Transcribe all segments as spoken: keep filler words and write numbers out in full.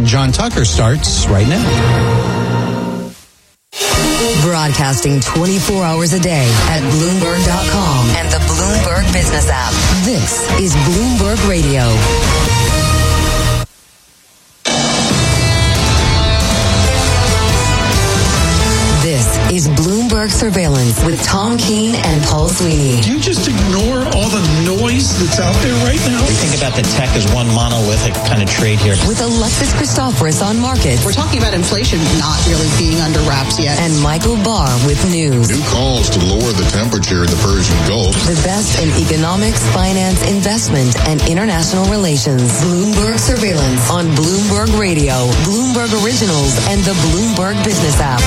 John Tucker starts right now. Broadcasting twenty-four hours a day at Bloomberg dot com and the Bloomberg Business app. This is Bloomberg Radio. This is Bloomberg Surveillance with Tom Keene and Paul Sweeney. Do you just ignore all the noise that's out there right now? We think about the tech as one monolithic kind of trade here. With Alexis Christoforous on markets. We're talking about inflation not really being under wraps yet. And Michael Barr with news. New calls to lower the temperature in the Persian Gulf. The best in economics, finance, investment, and international relations. Bloomberg Surveillance on Bloomberg Radio, Bloomberg Originals, and the Bloomberg Business app.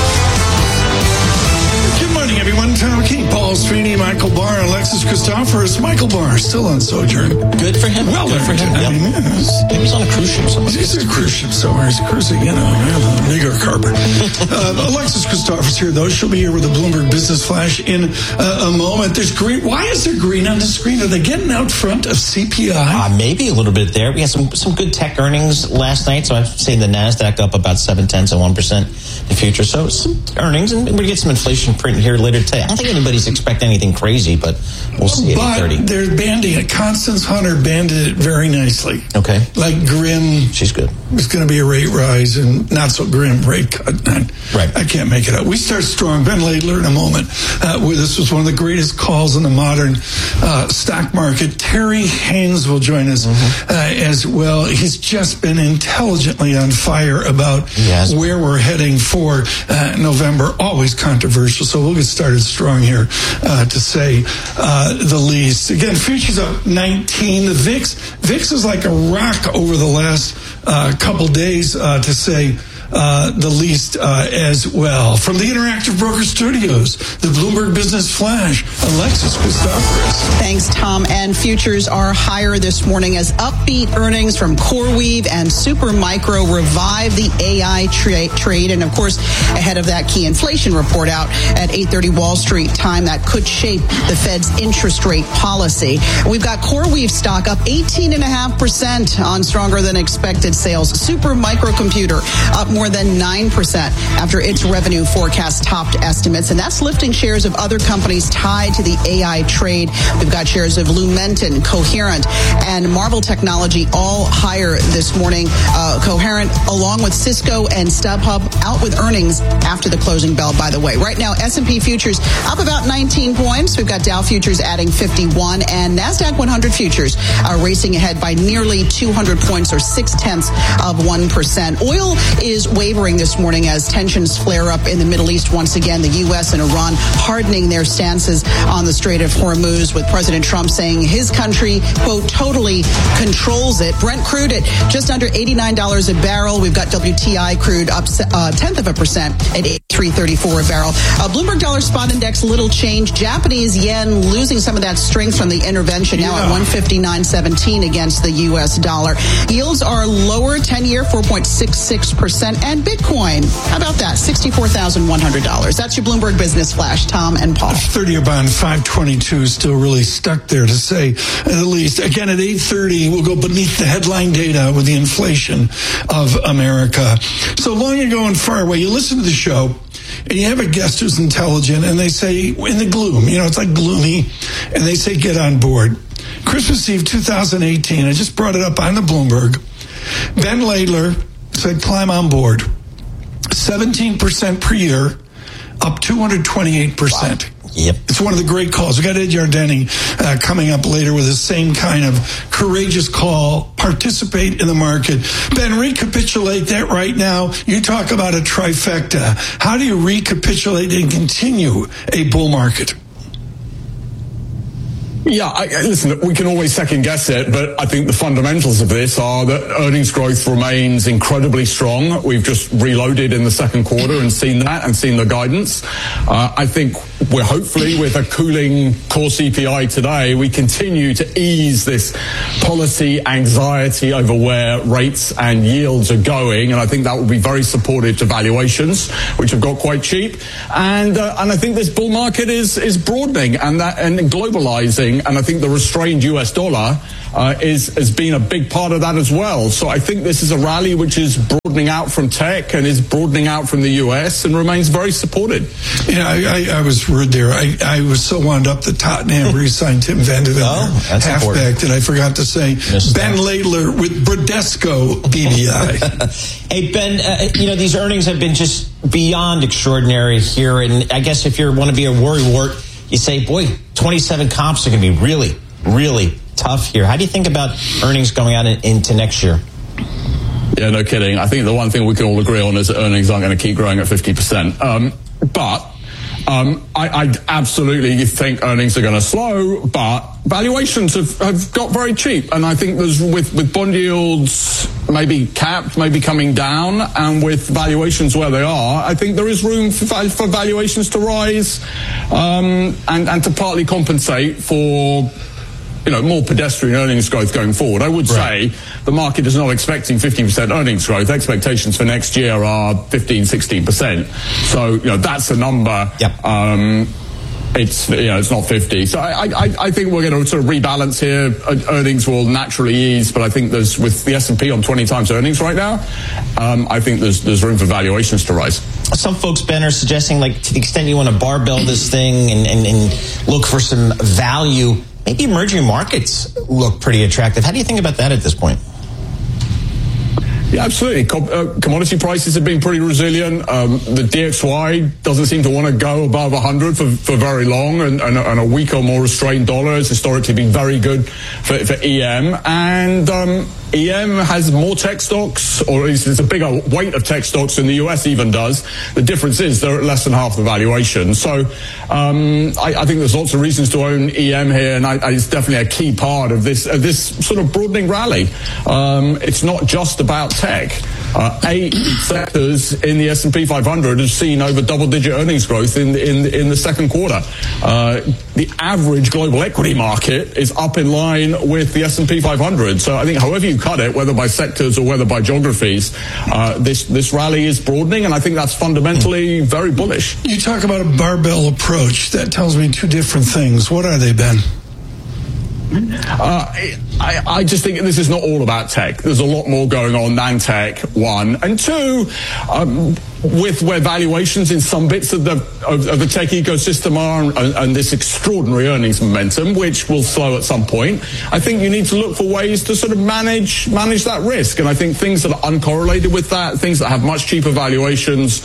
Good morning, everyone. Tom Keene, Paul Sweeney, Michael Barr, Alexis Christoforous. Michael Barr still on sojourn. Good for him. Well, good for him. I Yep. mean, yeah, he was on a cruise ship somewhere. He's on a cruise ship somewhere. He's cruising, you know, bigger carpet. uh, Alexis Christoforous here, though. She'll be here with the Bloomberg Business Flash in uh, a moment. There's green. Why is there green on the screen? Are they getting out front of C P I? Uh, maybe a little bit there. We had some some good tech earnings last night, so I've seen the NASDAQ up about seven tenths of one percent in future. So some earnings, and we're going to get some inflation print here later today. I don't think anybody's expecting anything crazy, but we'll see at eight thirty. But they're banding it. Constance Hunter banded it very nicely. Okay. Like grim. She's good. It's going to be a rate rise and not so grim rate cut. Right. I can't make it up. We start strong. Ben Laidler in a moment. Uh, where this was one of the greatest calls in the modern uh, stock market. Terry Haynes will join us mm-hmm. uh, as well. He's just been intelligently on fire about where we're heading for uh, November. Always controversial. So we'll get started strong here, uh, to say uh, the least. Again, futures up nineteen. The V I X, V I X is like a rock over the last uh, couple days, uh, to say uh, the least uh, as well. From the Interactive Broker Studios, the Bloomberg Business Flash, Alexis Christoforous. Thanks, Tom. And futures are higher this morning as upbeat earnings from CoreWeave and Supermicro revive the A I tra- trade. And, of course, ahead of that key inflation report out at eight thirty Wall Street time that could shape the Fed's interest rate policy. We've got CoreWeave stock up eighteen point five percent on stronger than expected sales. Supermicro Computer up more than nine percent after its revenue forecast topped estimates. And that's lifting shares of other companies tied to the A I trade. We've got shares of Lumentum, Coherent, and Marvell Technology all higher this morning. Uh, Coherent, along with Cisco and StubHub, out with earnings after the closing bell, by the way. Right now, S and P futures up about nineteen points. We've got Dow futures adding fifty-one, and NASDAQ one hundred futures are racing ahead by nearly two hundred points, or six tenths of one percent. Oil is wavering this morning as tensions flare up in the Middle East once again. The U S and Iran hardening their stances on the Strait of Hormuz, with President Trump saying his country, quote, totally controls it. Brent crude at just under eighty-nine dollars a barrel. We've got W T I crude up a uh, tenth of a percent at eighty-three thirty-four a barrel. Uh, Bloomberg Dollar Spot Index, little change. Japanese yen losing some of that strength from the intervention, now yeah. at one fifty-nine seventeen against the U S dollar. Yields are lower, ten-year four point six six percent, and Bitcoin, how about that, sixty-four thousand one hundred dollars. That's your Bloomberg Business Flash. Tom and Paul. thirty-year bond five twenty-two still really stuck there, to say the least. Again, at eight thirty, we'll go beneath the headline data with the inflation of America. So long ago and far away, you listen to the show, and you have a guest who's intelligent, and they say, in the gloom, you know, it's like gloomy, and they say, get on board. Christmas Eve two thousand eighteen, I just brought it up on the Bloomberg. Ben Laidler said, climb on board. seventeen percent per year, up two hundred twenty-eight percent. Wow. Yep. It's one of the great calls. We got Ed Yardeni uh, coming up later with the same kind of courageous call. Participate in the market. Ben, recapitulate that right now. You talk about a trifecta. How do you recapitulate and continue a bull market? Yeah, I, listen, we can always second guess it, but I think the fundamentals of this are that earnings growth remains incredibly strong. We've just reloaded in the second quarter and seen that and seen the guidance. Uh, I think we're hopefully, with a cooling core C P I today, we continue to ease this policy anxiety over where rates and yields are going, and I think that will be very supportive to valuations, which have got quite cheap. And uh, and I think this bull market is is broadening and that and globalizing. rising, and I think the restrained U S dollar uh, is has been a big part of that as well. So I think this is a rally which is broadening out from tech and is broadening out from the U S and remains very supported. Yeah, I, I, I was rude there. I, I was so wound up that Tottenham re-signed Tim Vanderbilt, oh, that's halfback, that I forgot to say Missed Ben that. Laidler with Bradesco B B I. Hey, Ben, uh, you know, these earnings have been just beyond extraordinary here. And I guess if you want to be a worrywart, you say, boy, twenty-seven comps are going to be really, really tough here. How do you think about earnings going out in, into next year? Yeah, no kidding. I think the one thing we can all agree on is that earnings aren't going to keep growing at fifty percent. Um, but um, I, I absolutely think earnings are going to slow, but valuations have, have got very cheap. And I think there's with, with bond yields maybe capped, maybe coming down, and with valuations where they are, I think there is room for, for valuations to rise um, and, and to partly compensate for, you know, more pedestrian earnings growth going forward. I would right. say the market is not expecting fifty percent earnings growth. Expectations for next year are fifteen, sixteen percent. So, you know, that's a number. Yep. Um, it's, you know, it's not fifty. So I, I, I think we're going to sort of rebalance here. Earnings will naturally ease, but I think there's, with the S and P on twenty times earnings right now, um, I think there's, there's room for valuations to rise. Some folks, Ben, are suggesting, like, to the extent you want to barbell this thing and, and, and look for some value, maybe emerging markets look pretty attractive. How do you think about that at this point? Yeah, absolutely. Com- uh, commodity prices have been pretty resilient. Um, the D X Y doesn't seem to want to go above one hundred for, for very long, and, and, and a weaker, more restrained dollar has historically been very good for, for E M. And um, E M has more tech stocks, or at least it's a bigger weight of tech stocks than the U S even does. The difference is they're at less than half the valuation. So um, I, I think there's lots of reasons to own E M here, and I, I, it's definitely a key part of this of this sort of broadening rally. Um, it's not just about tech. Uh, eight sectors in the S and P five hundred have seen over double-digit earnings growth in in in the second quarter. Uh, the average global equity market is up in line with the S and P five hundred. So I think however you cut it, whether by sectors or whether by geographies, uh, this this rally is broadening, and I think that's fundamentally very bullish. You talk about a barbell approach. That tells me two different things. What are they, Ben? Uh, I, I just think this is not all about tech. There's a lot more going on than tech, one. And two, um, with where valuations in some bits of the of, of the tech ecosystem are, and, and this extraordinary earnings momentum, which will slow at some point, I think you need to look for ways to sort of manage manage that risk. And I think things that are uncorrelated with that, things that have much cheaper valuations,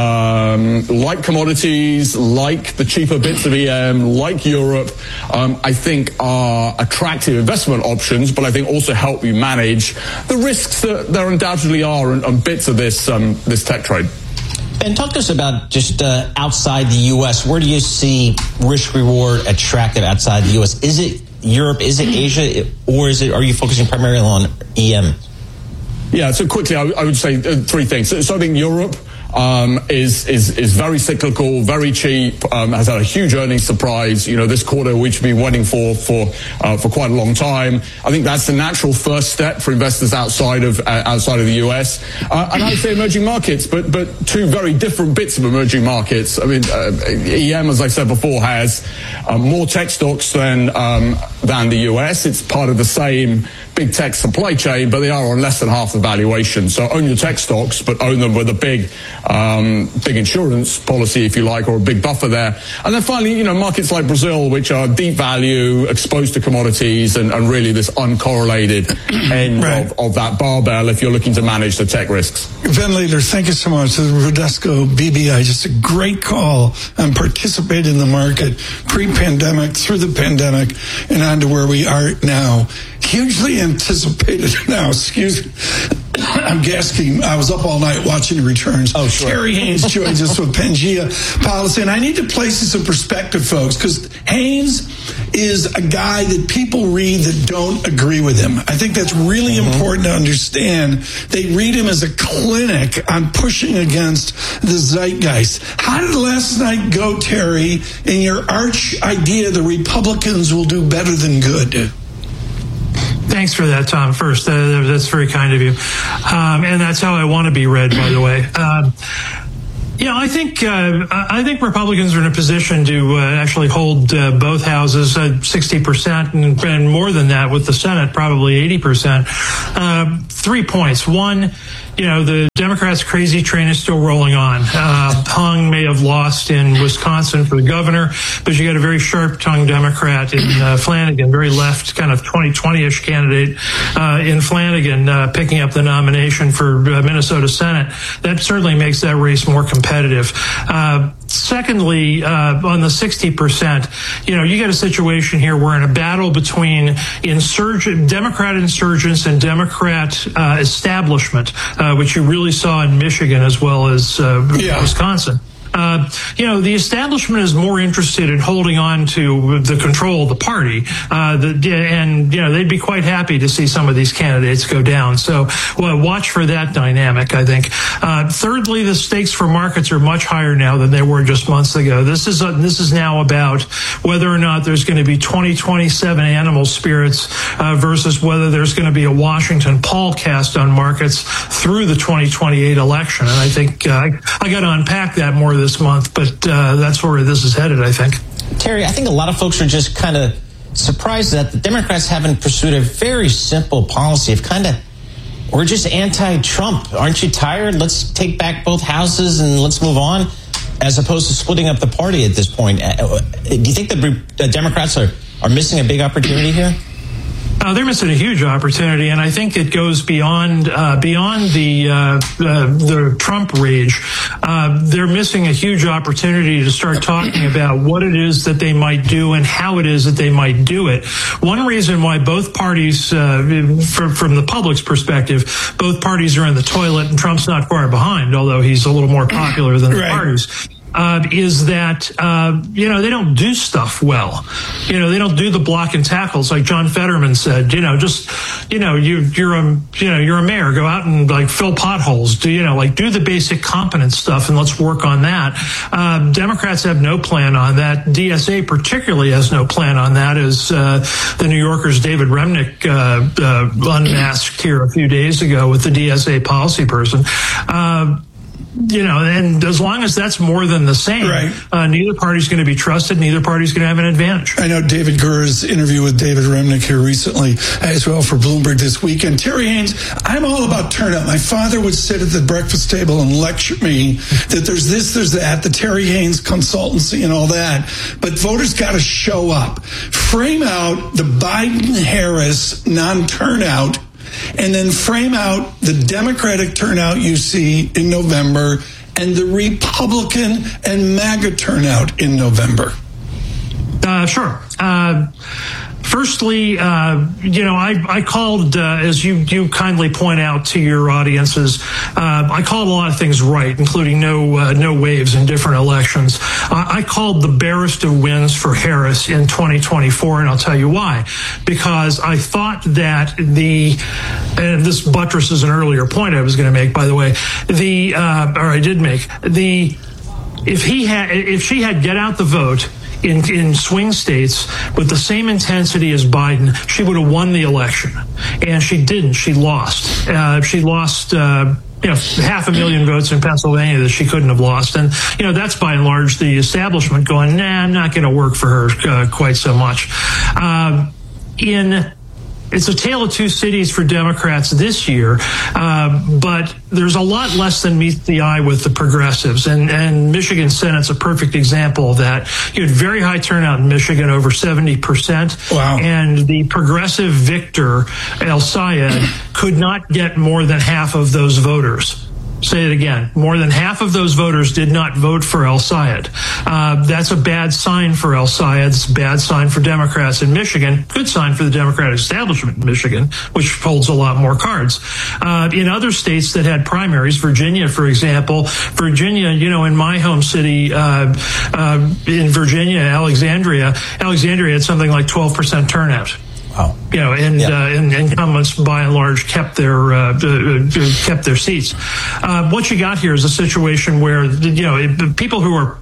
um, like commodities, like the cheaper bits of E M, like Europe, um, I think are attractive investment options, but I think also help you manage the risks that there undoubtedly are on, on bits of this um, this tech trade. And talk to us about just uh, outside the U S. Where do you see risk reward attractive outside the U S? Is it Europe? Is it Asia? Or is it? Are you focusing primarily on E M? Yeah. So quickly, I, I would say uh, three things. So, so I think Europe um, is is is very cyclical, very cheap, um, has had a huge earnings surprise. You know, this quarter which we've been waiting for for uh, for quite a long time. I think that's the natural first step for investors outside of uh, outside of the U S. Uh, and I'd say emerging markets, but but two very different bits of emerging markets. I mean, uh, E M, as I said before, has uh, more tech stocks than um, than the U S. It's part of the same big tech supply chain, but they are on less than half the valuation. So own your tech stocks, but own them with a big, um, big insurance policy, if you like, or a big buffer there. And then finally, you know, markets like Brazil, which are deep value, exposed to commodities, and, and really this uncorrelated end right. of, of that barbell if you're looking to manage the tech risks. Ben Laidler, thank you so much. The Bradesco B B I, just a great call and participate in the market pre-pandemic, through the pandemic, and on to where we are now. Hugely anticipated now, excuse me. I'm gasping. I was up all night watching the returns. Oh, sure. Terry Haynes joins us with Pangea Policy. And I need to place this in perspective, folks, because Haynes is a guy that people read that don't agree with him. I think that's really mm-hmm. important to understand. They read him as a clinic on pushing against the zeitgeist. How did last night go, Terry, in your arch idea the Republicans will do better than good? Thanks for that, Tom. First, uh, that's very kind of you. Um, and that's how I want to be read, by the way. Um, Yeah, I think uh, I think Republicans are in a position to uh, actually hold uh, both houses at sixty percent and, and more than that with the Senate, probably eighty percent. Uh, three points. One, you know, the Democrats' crazy train is still rolling on. Uh, Hung may have lost in Wisconsin for the governor, but you got a very sharp-tongued Democrat in uh, Flanagan, very left, kind of twenty twenty-ish candidate uh, in Flanagan, uh, picking up the nomination for uh, Minnesota Senate. That certainly makes that race more competitive. Uh, secondly, uh, on the sixty percent, you know, you got a situation here where in a battle between insurgent, Democrat insurgents and Democrat uh, establishment, uh, which you really saw in Michigan as well as uh, yeah. Wisconsin. Uh, you know, the establishment is more interested in holding on to the control of the party, uh, the, and, you know, they'd be quite happy to see some of these candidates go down. So, well, watch for that dynamic, I think. Uh, thirdly, the stakes for markets are much higher now than they were just months ago. This is, a, this is now about whether or not there's going to be twenty twenty-seven animal spirits, uh, versus whether there's going to be a Washington pall cast on markets through the twenty twenty-eight election. And I think, uh, I, I got to unpack that more this month, but uh, that's where this is headed, I think. Terry, I think a lot of folks are just kind of surprised that the Democrats haven't pursued a very simple policy of kind of, we're just anti-Trump. Aren't you tired? Let's take back both houses and let's move on, as opposed to splitting up the party at this point. Do you think the Democrats are, are missing a big opportunity here? Uh, they're missing a huge opportunity, and I think it goes beyond uh, beyond the uh, uh, the Trump rage. Uh, they're missing a huge opportunity to start talking about what it is that they might do and how it is that they might do it. One reason why both parties, uh, from, from the public's perspective, both parties are in the toilet, and Trump's not far behind, although he's a little more popular than the right. parties. Uh, is that, uh, you know, they don't do stuff well. You know, they don't do the block and tackles like John Fetterman said, you know, just, you know, you, you're a, you know, you're a mayor, go out and like fill potholes, do, you know, like do the basic competence stuff and let's work on that. Uh, Democrats have no plan on that. D S A particularly has no plan on that, as, uh, the New Yorker's David Remnick, uh, uh, unmasked here a few days ago with the D S A policy person. Uh, You know, and as long as that's more than the same, right. uh, neither party's going to be trusted. Neither party's going to have an advantage. I know David Gurr's interview with David Remnick here recently as well for Bloomberg this weekend. Terry Haynes, I'm all about turnout. My father would sit at the breakfast table and lecture me that there's this, there's that, the Terry Haynes consultancy and all that. But voters got to show up. Frame out the Biden-Harris non-turnout, and then frame out the Democratic turnout you see in November and the Republican and MAGA turnout in November. Uh, sure. Uh, firstly, uh, you know, I, I called, uh, as you, you kindly point out to your audiences, uh, I called a lot of things right, including no uh, no waves in different elections. Uh, I called the barest of wins for Harris in twenty twenty-four, and I'll tell you why. Because I thought that the, and this buttresses an earlier point I was going to make, by the way, the, uh, or I did make, the, if he had, if she had get out the vote, In, in swing states with the same intensity as Biden, she would have won the election. And she didn't. She lost. Uh, she lost, uh, you know, half a million votes in Pennsylvania that she couldn't have lost. And, you know, that's by and large the establishment going, nah, I'm not going to work for her uh, quite so much. Uh, in It's a tale of two cities for Democrats this year, uh, but there's a lot less than meets the eye with the progressives. And, and Michigan Senate's a perfect example of that. You had very high turnout in Michigan, over seventy percent. Wow. And the progressive victor, El Sayed, could not get more than half of those voters. Say it again. More than half of those voters did not vote for El Sayed. Uh, that's a bad sign for El Sayed. It's a bad sign for Democrats in Michigan. Good sign for the Democratic establishment in Michigan, which holds a lot more cards. Uh, in other states that had primaries, Virginia, for example, Virginia, you know, in my home city, uh, uh, in Virginia, Alexandria, Alexandria had something like twelve percent turnout. Wow. You know, and, yeah. uh, and incumbents by and large kept their uh, uh, kept their seats. Uh, what you got here is a situation where, you know, people who are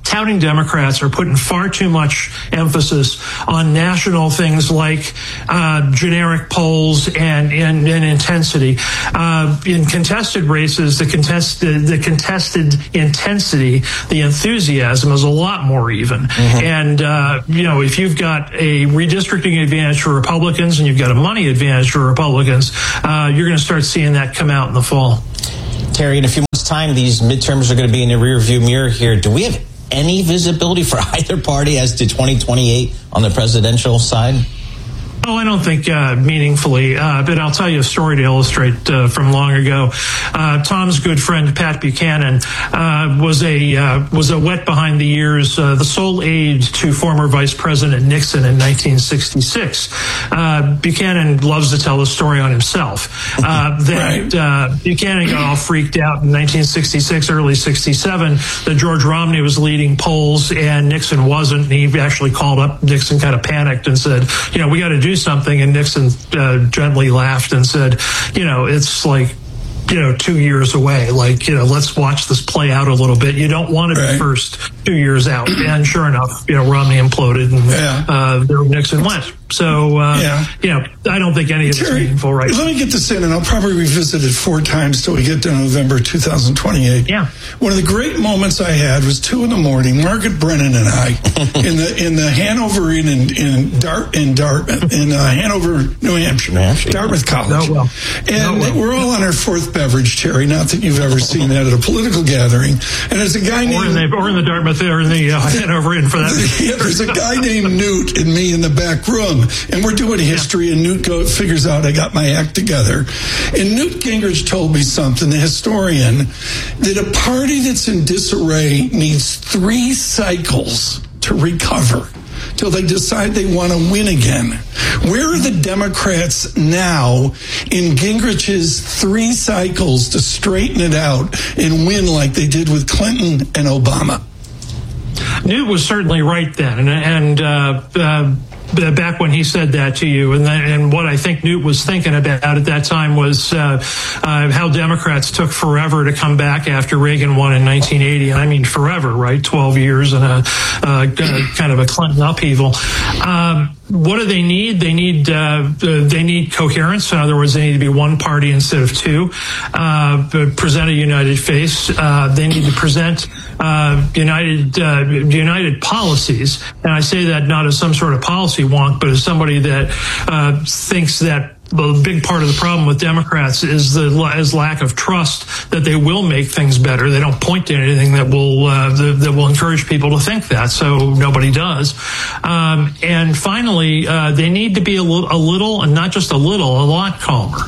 touting Democrats are putting far too much emphasis on national things like uh, generic polls and, and, and intensity. Uh, in contested races, the, contest, the, the contested intensity, the enthusiasm is a lot more even. Mm-hmm. And, uh, you know, if you've got a redistricting advantage for Republicans and you've got a money advantage for Republicans, uh, you're going to start seeing that come out in the fall. Terry, in a few months' time, these midterms are going to be in the rearview mirror here. Do we have any visibility for either party as to twenty twenty-eight on the presidential side? Oh, I don't think uh, meaningfully, uh, but I'll tell you a story to illustrate uh, from long ago. Uh, Tom's good friend Pat Buchanan uh, was a uh, was a wet behind the ears, uh, the sole aide to former Vice President Nixon in nineteen sixty-six. Uh, Buchanan loves to tell the story on himself. Uh, that uh, Buchanan got all freaked out in nineteen sixty-six, early sixty-seven, that George Romney was leading polls and Nixon wasn't. And he actually called up Nixon, kind of panicked, and said, "You know, we got to do something." And Nixon uh, gently laughed and said, you know, it's like, you know, two years away. Like, you know, let's watch this play out a little bit. You don't want to right. be first two years out. And sure enough, you know, Romney imploded and yeah. uh, there Nixon went. So, uh, yeah. you know, I don't think any of it's meaningful right now. Let me get this in, and I'll probably revisit it four times till we get to November two thousand twenty-eight. Yeah. One of the great moments I had was two in the morning. Margaret Brennan and I in the in the Hanover Inn in in Dart in Dart in uh, Hanover, New Hampshire, New Hampshire, Dartmouth College, no, well. and no, well. we're all on our fourth beverage, Terry. Not that you've ever seen that at a political gathering. And there's a guy named or in the, or in the Dartmouth or in the uh, Hanover Inn for that. Yeah, there's a guy named Newt and me in the back room, and we're doing history, and Newt go, figures out I got my act together. And Newt Gingrich told me something, the historian, that a party that's in disarray needs three cycles to recover till they decide they want to win again. Where are the Democrats now in Gingrich's three cycles to straighten it out and win like they did with Clinton and Obama? Newt was certainly right then, and, and uh, uh, back when he said that to you, and then, and what I think Newt was thinking about at that time was uh, uh, how Democrats took forever to come back after Reagan won in nineteen eighty, and I mean forever, right? twelve years and a uh, kind of a Clinton upheaval. Um, what do they need? They need uh, they need coherence. In other words, they need to be one party instead of two. Uh, present a united face. Uh, they need to present uh, united uh, united policies, and I say that not as some sort of policy wonk, but as somebody that uh, thinks that the big part of the problem with Democrats is the is lack of trust that they will make things better. They don't point to anything that will uh, that, that will encourage people to think that, so nobody does. Um, and finally, uh, they need to be a little, a little, and not just a little, a lot calmer.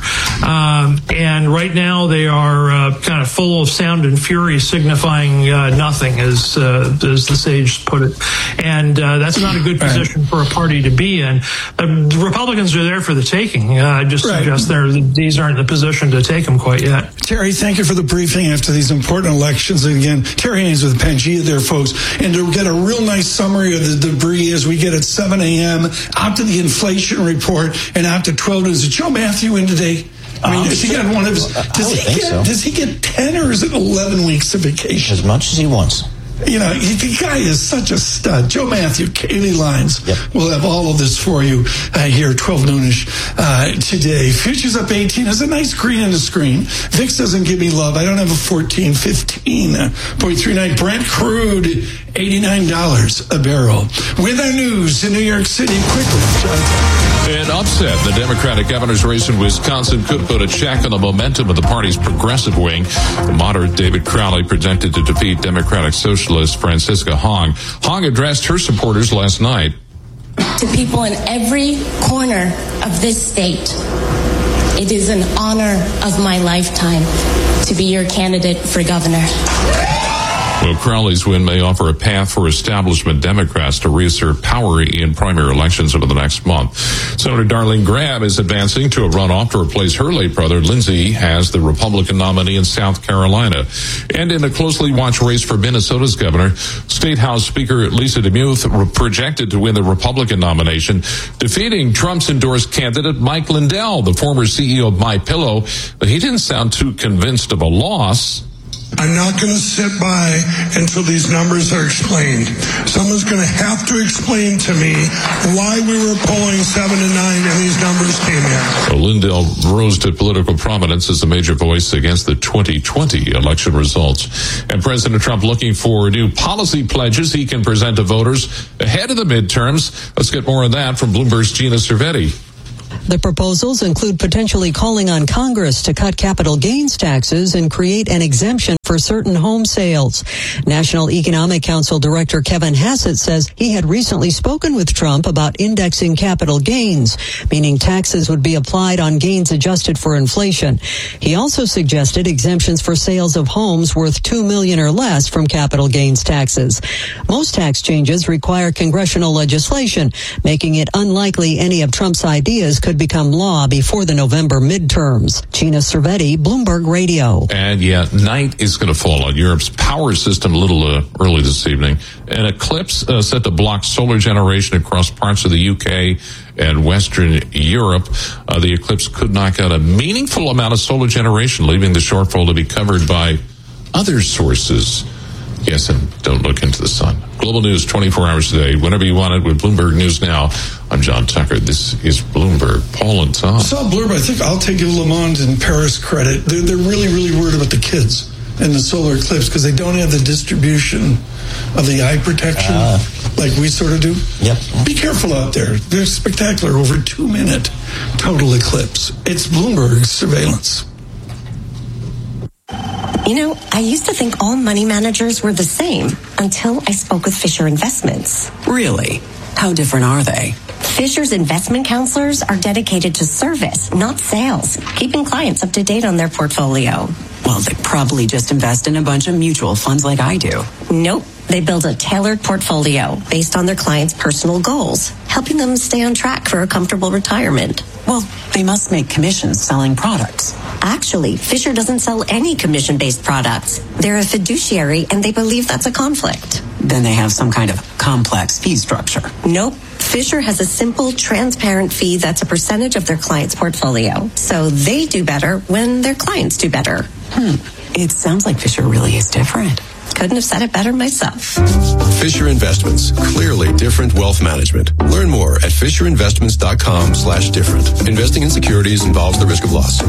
Um, and right now, they are uh, kind of full of sound and fury, signifying uh, nothing, as uh, as the sage put it. And uh, that's not a good position for a party to be in. Uh, the Republicans are there for the taking. Uh, I just right. suggest they're, these aren't in the position to take them quite yet. Terry, thank you for the briefing after these important elections. And again, Terry Haynes with Pangea there, folks. And to get a real nice summary of the debris as we get at seven a.m., out to the inflation report, and out to twelve news. Is Joe Matthew in today? I mean, um, does he get one of his, does he get, so. does he get ten or is it eleven weeks of vacation? As much as he wants. You know, the guy is such a stud. Joe Matthew, Kaylee Lyons, yep. will have all of this for you uh, here, twelve noonish uh, today. Futures up eighteen. There's a nice green in the screen. V I X doesn't give me love. I don't have a fourteen, fifteen point three nine. Brent crude, eighty-nine dollars a barrel. With our news in New York City, quickly, Jonathan. An upset. The Democratic governor's race in Wisconsin could put a check on the momentum of the party's progressive wing. The moderate David Crowley projected to defeat Democratic Socialist Francisca Hong. Hong addressed her supporters last night. To people in every corner of this state, it is an honor of my lifetime to be your candidate for governor. Well, Crowley's win may offer a path for establishment Democrats to reassert power in primary elections over the next month. Senator Darlene Graham is advancing to a runoff to replace her late brother, Lindsey, as the Republican nominee in South Carolina. And in a closely watched race for Minnesota's governor, State House Speaker Lisa DeMuth projected to win the Republican nomination, defeating Trump's endorsed candidate Mike Lindell, the former C E O of MyPillow. But he didn't sound too convinced of a loss. I'm not going to sit by until these numbers are explained. Someone's going to have to explain to me why we were polling seven to nine and these numbers came in. Well, Lindell rose to political prominence as a major voice against the twenty twenty election results. And President Trump looking for new policy pledges he can present to voters ahead of the midterms. Let's get more on that from Bloomberg's Gina Cervetti. The proposals include potentially calling on Congress to cut capital gains taxes and create an exemption for certain home sales. National Economic Council Director Kevin Hassett says he had recently spoken with Trump about indexing capital gains, meaning taxes would be applied on gains adjusted for inflation. He also suggested exemptions for sales of homes worth two million dollars or less from capital gains taxes. Most tax changes require congressional legislation, making it unlikely any of Trump's ideas could become law before the November midterms. Gina Cervetti, Bloomberg Radio. And yeah, night is going to fall on Europe's power system a little uh, early this evening. An eclipse uh, set to block solar generation across parts of the U K and Western Europe. Uh, the eclipse could knock out a meaningful amount of solar generation, leaving the shortfall to be covered by other sources. Yes, and don't look into the sun. Global news twenty-four hours a day, whenever you want it, with Bloomberg News Now. I'm John Tucker. This is Bloomberg. Paul and Tom. I saw Bloomberg. I think I'll take Le Monde and Paris credit. They're, they're really, really worried about the kids and the solar eclipse because they don't have the distribution of the eye protection uh, like we sort of do. Yep. Be careful out there. They're spectacular. Over two-minute total eclipse. It's Bloomberg surveillance. You know, I used to think all money managers were the same until I spoke with Fisher Investments. Really? How different are they? Fisher's investment counselors are dedicated to service, not sales, keeping clients up to date on their portfolio. Well, they probably just invest in a bunch of mutual funds like I do. Nope. They build a tailored portfolio based on their clients' personal goals, helping them stay on track for a comfortable retirement. Well, they must make commissions selling products. Actually, Fisher doesn't sell any commission-based products. They're a fiduciary, and they believe that's a conflict. Then they have some kind of complex fee structure. Nope. Fisher has a simple, transparent fee that's a percentage of their client's portfolio. So they do better when their clients do better. Hmm. It sounds like Fisher really is different. Couldn't have said it better myself. Fisher Investments. Clearly different wealth management. Learn more at fisherinvestments.com slash different. Investing in securities involves the risk of loss.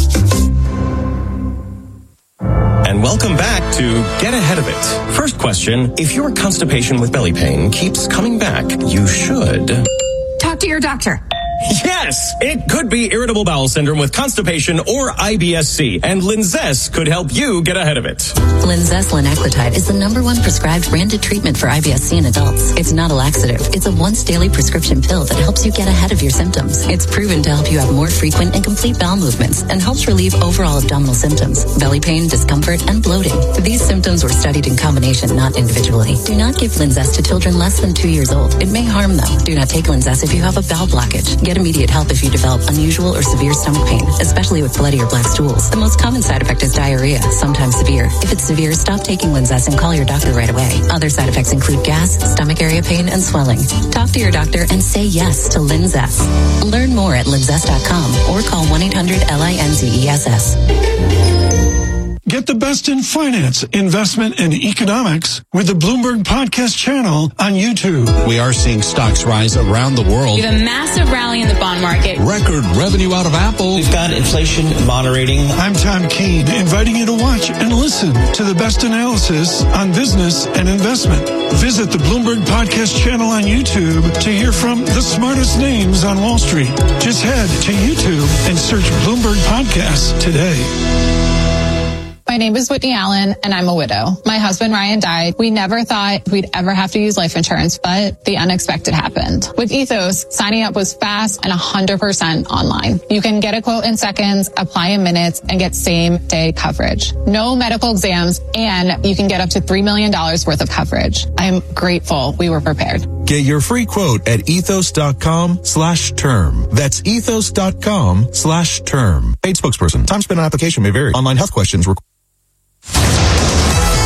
And welcome back to Get Ahead of It. First question, if your constipation with belly pain keeps coming back, you should talk to your doctor. Yes, it could be irritable bowel syndrome with constipation or I B S C, and Linzess could help you get ahead of it. Linzess linaclotide is the number one prescribed branded treatment for I B S C in adults. It's not a laxative. It's a once daily prescription pill that helps you get ahead of your symptoms. It's proven to help you have more frequent and complete bowel movements and helps relieve overall abdominal symptoms, belly pain, discomfort, and bloating. These symptoms were studied in combination, not individually. Do not give Linzess to children less than two years old. It may harm them. Do not take Linzess if you have a bowel blockage. Get immediate help if you develop unusual or severe stomach pain, especially with bloody or black stools. The most common side effect is diarrhea, sometimes severe. If it's severe, stop taking Linzess and call your doctor right away. Other side effects include gas, stomach area pain, and swelling. Talk to your doctor and say yes to Linzess. Learn more at linzess dot com or call one eight hundred L I N Z E S S. Get the best in finance, investment, and economics with the Bloomberg Podcast channel on YouTube. We are seeing stocks rise around the world. We have a massive rally in the bond market. Record revenue out of Apple. We've got inflation moderating. I'm Tom Keene, inviting you to watch and listen to the best analysis on business and investment. Visit the Bloomberg Podcast channel on YouTube to hear from the smartest names on Wall Street. Just head to YouTube and search Bloomberg Podcasts today. My name is Whitney Allen, and I'm a widow. My husband, Ryan, died. We never thought we'd ever have to use life insurance, but the unexpected happened. With Ethos, signing up was fast and one hundred percent online. You can get a quote in seconds, apply in minutes, and get same-day coverage. No medical exams, and you can get up to three million dollars worth of coverage. I'm grateful we were prepared. Get your free quote at ethos.com slash term. That's ethos.com slash term. Paid spokesperson. Time spent on application may vary. Online health questions require.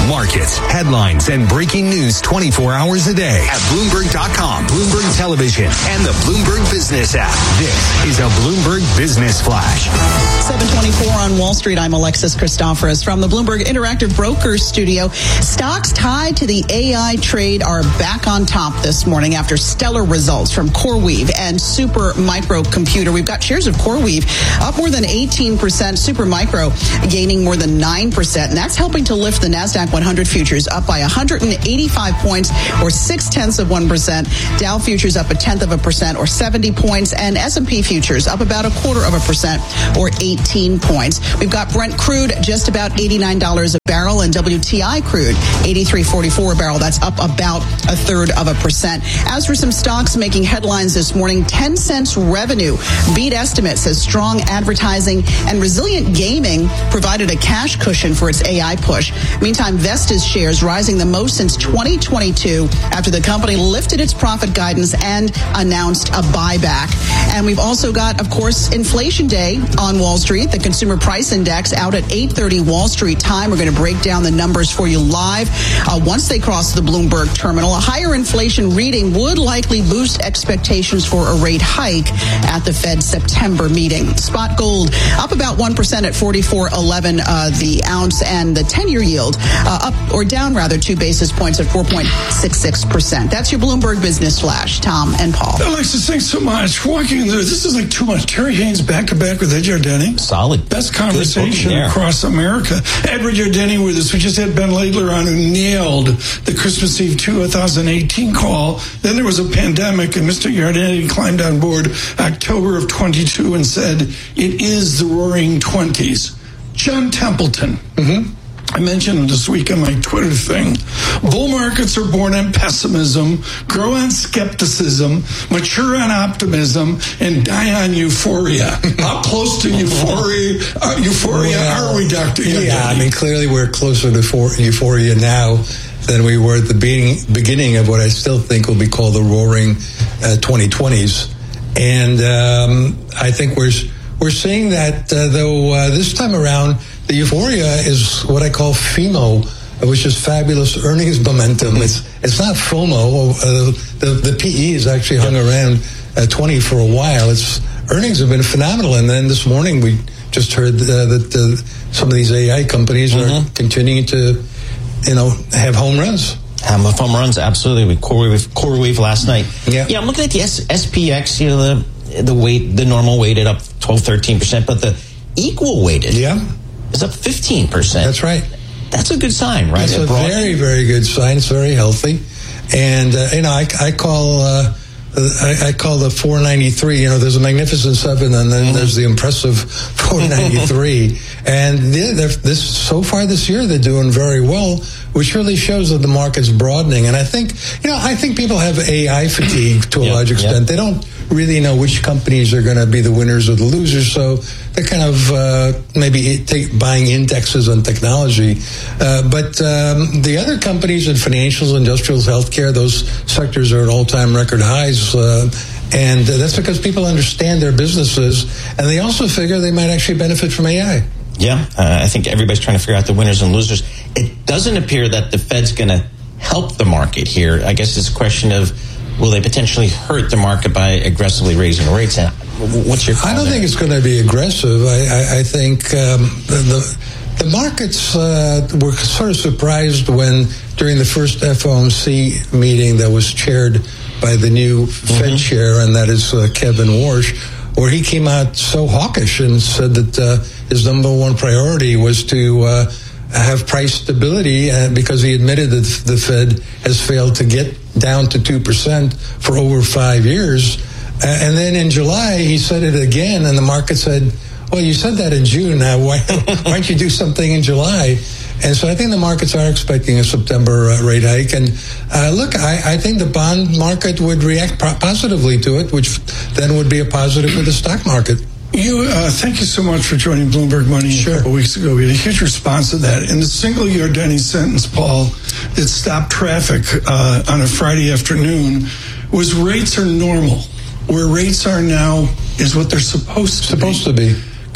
markets, headlines, and breaking news twenty-four hours a day at Bloomberg dot com, Bloomberg Television, and the Bloomberg Business app. This is a Bloomberg Business Flash. seven twenty-four on Wall Street. I'm Alexis Christoforous from the Bloomberg Interactive Brokers studio. Stocks tied to the A I trade are back on top this morning after stellar results from CoreWeave and Super Micro Computer. We've got shares of CoreWeave up more than eighteen percent, Super Micro gaining more than nine percent, and that's helping to lift the NASDAQ one hundred futures up by one hundred eighty-five points or six tenths of one percent. Dow futures up a tenth of a percent or seventy points, and S and P futures up about a quarter of a percent or eighteen points. We've got Brent crude just about eighty-nine dollars a barrel, and W T I crude eighty-three forty-four a barrel. That's up about a third of a percent. As for some stocks making headlines this morning, Tencent's revenue beat estimates as strong advertising and resilient gaming provided a cash cushion for its A I push. Meantime, Vestas shares rising the most since twenty twenty-two after the company lifted its profit guidance and announced a buyback. And we've also got, of course, Inflation Day on Wall Street. The Consumer Price Index out at eight thirty Wall Street time. We're going to break down the numbers for you live. Uh, once they cross the Bloomberg terminal, a higher inflation reading would likely boost expectations for a rate hike at the Fed's September meeting. Spot gold up about one percent at forty-four eleven uh, the ounce, and the ten-year yield uh, up or down rather two basis points at four point six six percent. That's your Bloomberg Business Flash. Tom and Paul. Alexis, thanks so much. Walking through, this is like too much. Terry Haynes back to back with Ed Yardeni. Solid. Best conversation yeah. across America. Edward Yardeni with us. We just had Ben Laidler on, who nailed the Christmas Eve two thousand eighteen call. Then there was a pandemic, and Mister Yardeni climbed on board October of twenty-two and said, it is the roaring twenties. John Templeton. Mm-hmm. I mentioned this week on my Twitter thing. Bull markets are born on pessimism, grow on skepticism, mature on optimism, and die on euphoria. How close to euphoria, uh, euphoria well, are we, Doctor Yardeni? Yeah, I mean, clearly we're closer to for- euphoria now than we were at the beginning, beginning of what I still think will be called the roaring uh, twenty twenties. And um, I think we're we're seeing that, uh, though, uh, this time around, the euphoria is what I call FEMO, which is fabulous earnings momentum. It's it's not FOMO. Uh, the the P E has actually hung around at twenty for a while. It's earnings have been phenomenal. And then this morning we just heard uh, that uh, some of these A I companies mm-hmm. are continuing to, you know, have home runs. Um, home runs, absolutely. With CoreWeave, CoreWeave last night. Yeah, yeah. I'm looking at the S- SPX. You know, the the weight, the normal weighted up twelve, thirteen percent, but the equal weighted, yeah, is up fifteen percent. That's right. That's a good sign, right? That's a very, very good sign. It's very healthy, and uh, you know, I, I call. Uh, I, I call the four ninety-three, you know, there's a magnificent seven and then mm-hmm. there's the impressive four ninety-three. And they're, they're, this so far this year, they're doing very well, which really shows that the market's broadening. And I think, you know, I think people have A I fatigue to a yep, large extent. Yep. They don't really know which companies are going to be the winners or the losers. So they're kind of uh, maybe take, buying indexes on technology. Uh, but um, the other companies in financials, industrials, healthcare, those sectors are at all-time record highs. Uh, and that's because people understand their businesses, and they also figure they might actually benefit from A I. Yeah, uh, I think everybody's trying to figure out the winners and losers. It doesn't appear that the Fed's going to help the market here. I guess it's a question of, will they potentially hurt the market by aggressively raising rates? And what's your call I don't there? think it's going to be aggressive. I, I, I think um, the, the markets uh, were sort of surprised when, during the first F O M C meeting that was chaired by the new mm-hmm. Fed chair, and that is uh, Kevin Warsh, where he came out so hawkish and said that uh, his number one priority was to uh, have price stability, uh, because he admitted that the Fed has failed to get down to two percent for over five years. Uh, and then in July, he said it again, and the market said, well, you said that in June. Now, why, why don't you do something in July? And so I think the markets are expecting a September uh, rate hike. And uh, look, I, I think the bond market would react pro- positively to it, which then would be a positive for the stock market. You, uh, thank you so much for joining Bloomberg Money sure. a couple weeks ago. We had a huge response to that. And the single Yardeni sentence, Paul, that stopped traffic uh, on a Friday afternoon was rates are normal. Where rates are now is what they're supposed to supposed be. to be.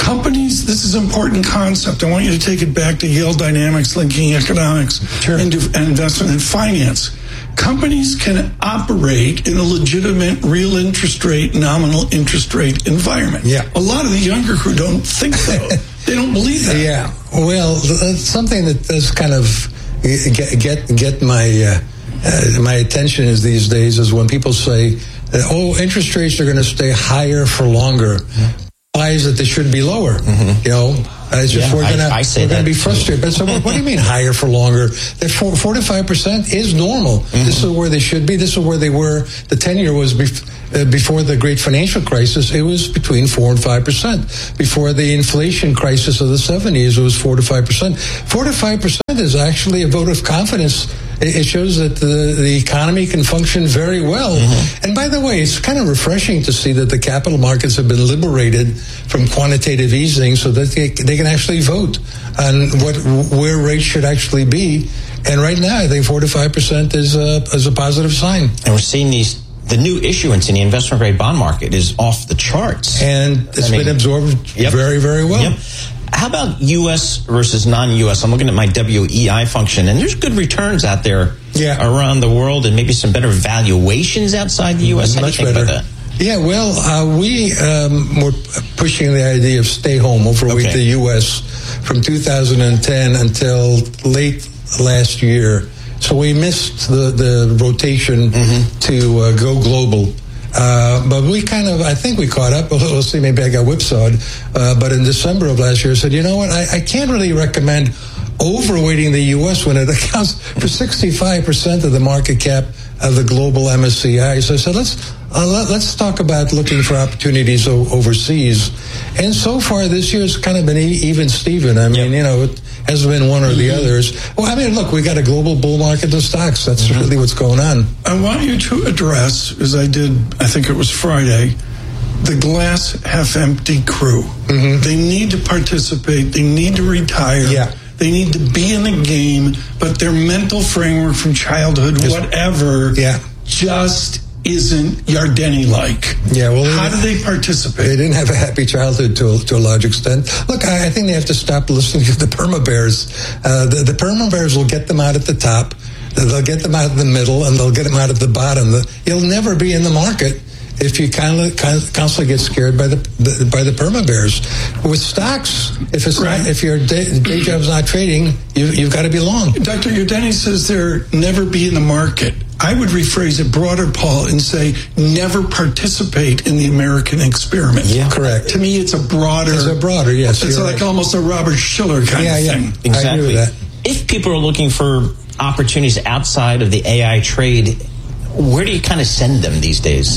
Companies, this is an important concept. I want you to take it back to Yale Dynamics, linking economics sure. into investment and finance. Companies can operate in a legitimate real interest rate, nominal interest rate environment. Yeah. A lot of the younger crew don't think so. They don't believe that. Yeah. Well, something that does kind of get get, get my uh, uh, my attention is these days is when people say, that, "Oh, interest rates are going to stay higher for longer." Why is that they should be lower? Mm-hmm. You know, it's just yeah, we're gonna I, I we're gonna be frustrated. But so, what, what do you mean higher for longer? That four, four to five percent is normal. Mm-hmm. This is where they should be. This is where they were. The ten-year was bef- uh, before the great financial crisis. It was between four and five percent. Before the inflation crisis of the seventies, it was four to five percent. Four to five percent is actually a vote of confidence. It shows that the, the economy can function very well. Mm-hmm. And by the way, it's kind of refreshing to see that the capital markets have been liberated from quantitative easing so that they, they can actually vote on what where rates should actually be. And right now, I think four to five percent is a, is a positive sign. And we're seeing these, the new issuance in the investment grade bond market is off the charts. And it's I mean, been absorbed yep. very, very well. Yep. How about U S versus non-U S? I'm looking at my W E I function, and there's good returns out there yeah. around the world, and maybe some better valuations outside the U S. How Much do you think better. about that? Yeah, well, uh, we um, were pushing the idea of stay home, overweight okay. the U S from two thousand ten until late last year. So we missed the, the rotation mm-hmm. to uh, go global. Uh, but we kind of, I think we caught up a little. See, maybe I got whipsawed. Uh, but in December of last year, I said, you know what, I, I can't really recommend overweighting the U S when it accounts for sixty-five percent of the market cap of the global M S C I. So I said, let's uh, let, let's talk about looking for opportunities o- overseas. And so far this year, it's kind of been e- even Steven. I mean, yep. you know, it hasn't been one or the mm-hmm. others. Well, I mean, look, we got a global bull market of stocks. That's mm-hmm. really what's going on. I want you to address, as I did, I think it was Friday, the glass half empty crew. Mm-hmm. They need to participate. They need to retire. Yeah. They need to be in the game, but their mental framework from childhood, yes. whatever, yeah. just isn't Yardeni-like. Yeah, well, how do they participate? They didn't have a happy childhood to, to a large extent. Look, I, I think they have to stop listening to the perma bears. Uh, the, the perma bears will get them out at the top, they'll get them out in the middle, and they'll get them out at the bottom. The, you'll never be in the market if you kind of constantly get scared by the, the by the perma bears. With stocks, if it's right. not, if your day, day job's not trading, you, you've got to be long. Doctor Yardeni says there never be in the market. I would rephrase it broader, Paul, and say never participate in the American experiment. Yeah, correct. To me, it's a broader. It's a broader, yes. It's like right. almost a Robert Schiller kind yeah, of yeah. thing. Exactly. I agree with that. If people are looking for opportunities outside of the A I trade, where do you kind of send them these days?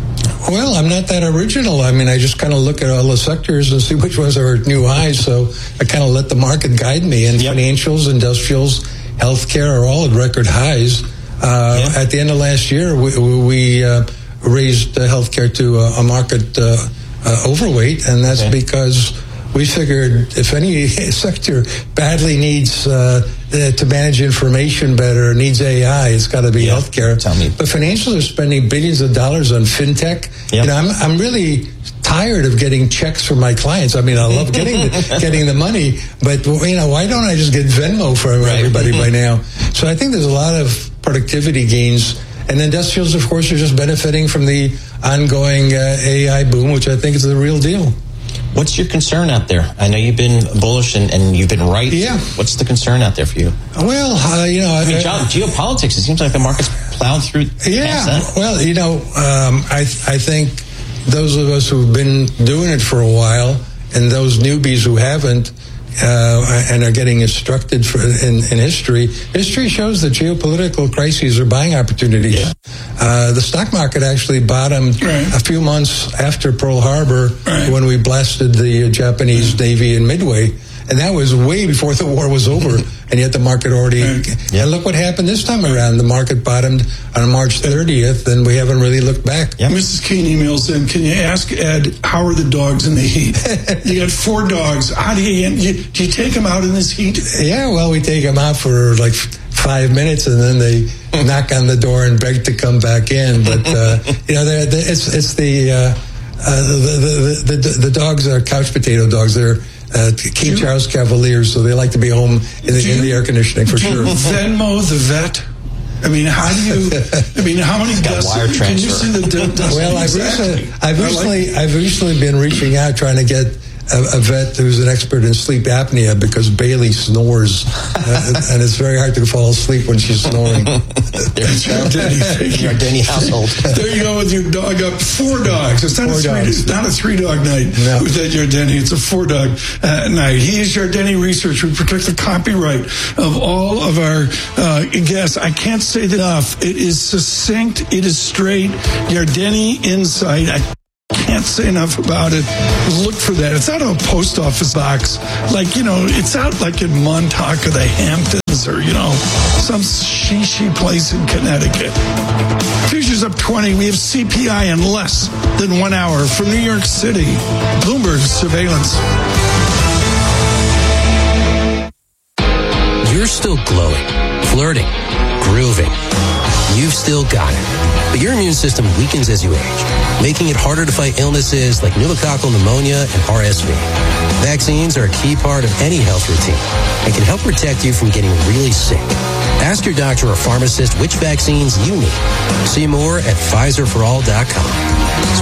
Well, I'm not that original. I mean, I just kind of look at all the sectors and see which ones are at new highs. So I kind of let the market guide me. And yep. financials, industrials, healthcare are all at record highs. Uh, yep. At the end of last year, we, we uh, raised uh, healthcare to a, a market uh, uh, overweight, and that's okay. because we figured if any sector badly needs uh, to manage information better, needs A I, it's got to be yeah. healthcare. Tell me. But financials are spending billions of dollars on fintech. Yep. You know, I'm I'm really tired of getting checks from my clients. I mean, I love getting the, getting the money, but you know, why don't I just get Venmo for right. everybody by now? So I think there's a lot of productivity gains. And industrials, of course, are just benefiting from the ongoing uh, A I boom, which I think is the real deal. What's your concern out there? I know you've been bullish and, and you've been right. Yeah. What's the concern out there for you? Well, uh, you know... I mean, uh, geopolitics, it seems like the market's plowed through yeah, past that. Well, you know, um, I, I think those of us who've been doing it for a while and those newbies who haven't uh, and are getting instructed for, in, in history, history shows that geopolitical crises are buying opportunities. Yeah. Uh, the stock market actually bottomed right. a few months after Pearl Harbor right. when we blasted the Japanese Navy in Midway. And that was way before the war was over. And yet the market already... Right. And look what happened this time around. The market bottomed on March thirtieth, and we haven't really looked back. Yep. Missus Keene emails in, can you ask Ed, how are the dogs in the heat? You got four dogs. How do you, you... Do you take them out in this heat? Yeah, well, we take them out for like five minutes, and then they knock on the door and beg to come back in. But, uh, you know, they're, they're, it's, it's the... Uh, uh, the, the, the, the dogs are couch potato dogs. They're uh, King Charles Cavaliers, so they like to be home in the, in the air conditioning for sure. Venmo the vet. I mean, how do you? I mean, how many got wire transfer? Can you see the dentist? Well, I've exactly. recently, I've recently, I've recently been reaching out trying to get a, a vet who's an expert in sleep apnea because Bailey snores, uh, and it's very hard to fall asleep when she's snoring. That's your Denny, your Denny household. There you go with your dog up. Four dogs. It's not, Four a, three, dogs. it's not a three dog night No. with that Yardeni. It's a four dog uh, night. He is Yardeni Research. We protect the copyright of all of our uh, guests. I can't say that enough. It is succinct. It is straight. Yardeni Insight. I can't say enough about it. Look for that. It's out of a post office box. Like, you know, it's out like in Montauk or the Hamptons or, you know, some shishi place in Connecticut. Futures up twenty. We have C P I in less than one hour from New York City. Bloomberg Surveillance. You're still glowing, flirting, grooving. You've still got it. But your immune system weakens as you age, making it harder to fight illnesses like pneumococcal pneumonia and R S V. Vaccines are a key part of any health routine and can help protect you from getting really sick. Ask your doctor or pharmacist which vaccines you need. See more at Pfizer for all dot com.